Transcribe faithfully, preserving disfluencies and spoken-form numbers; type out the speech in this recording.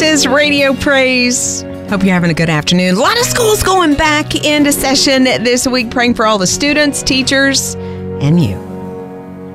This is Radio Praise. Hope you're having a good afternoon. A lot of schools going back into session this week, praying for all the students, teachers, and you.